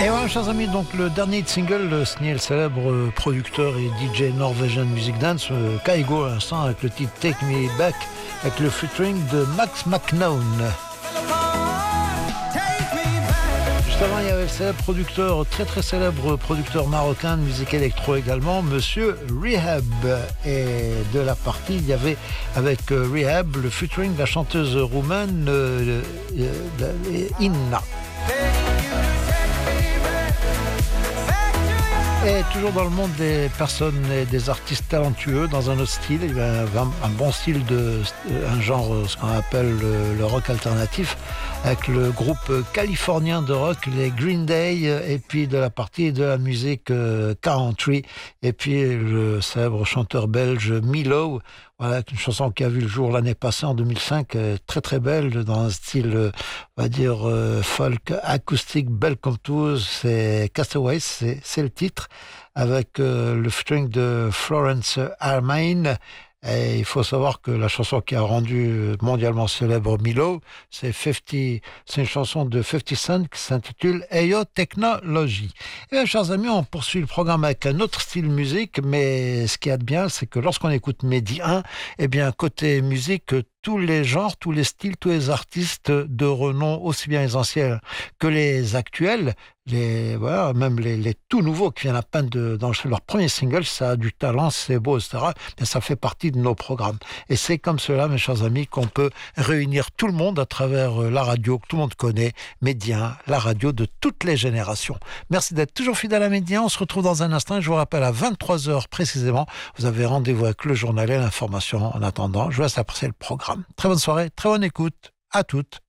Et voilà, chers amis, donc le dernier single signé le célèbre producteur et DJ Norwegian Music Dance, Kygo, à l'instant, avec le titre Take Me Back, avec le featuring de Max McNown. Juste avant, il y avait le célèbre producteur, très célèbre producteur marocain de musique électro également, Monsieur Rehab. Et de la partie, il y avait avec Rehab le featuring de la chanteuse roumaine Inna. Et toujours dans le monde des personnes et des artistes talentueux, dans un autre style, il y a un bon style un genre, ce qu'on appelle le rock alternatif, avec le groupe californien de rock, les Green Day, et puis de la partie de la musique country, et puis le célèbre chanteur belge Milo. Voilà, une chanson qui a vu le jour l'année passée, en 2005, très belle, dans un style, on va dire, folk acoustique, belle comme tout. C'est Castaways, c'est le titre, avec le featuring de Florence Armine. Et il faut savoir que la chanson qui a rendu mondialement célèbre Milo, c'est une chanson de 50 Cent qui s'intitule Ayo Technology. Et bien, chers amis, on poursuit le programme avec un autre style musique, mais ce qu'il y a de bien, c'est que lorsqu'on écoute Mehdi 1, eh bien, côté musique, tous les genres, tous les styles, tous les artistes de renom, aussi bien les anciens que les actuels, même les tout nouveaux qui viennent à peine d'enregistrer leur premier single, ça a du talent, c'est beau, etc. Mais ça fait partie de nos programmes. Et c'est comme cela, mes chers amis, qu'on peut réunir tout le monde à travers la radio que tout le monde connaît, Média, la radio de toutes les générations. Merci d'être toujours fidèle à Média. On se retrouve dans un instant. Je vous rappelle, à 23h précisément, vous avez rendez-vous avec le journal et l'information. En attendant, je vous laisse apprécier le programme. Très bonne soirée, très bonne écoute. À toutes.